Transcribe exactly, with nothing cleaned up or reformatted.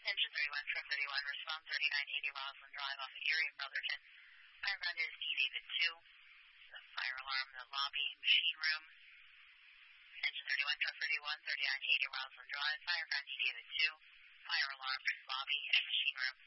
Engine thirty-one, truck thirty-one, respond thirty-nine eighty Roslyn Drive off of Erie, Brotherton. Fire ground is D David two. The fire alarm in the lobby, machine room. Engine thirty-one, truck thirty-one, thirty-nine eighty Roslyn Drive. Fire ground D David two. Fire alarm, lobby, and machine room.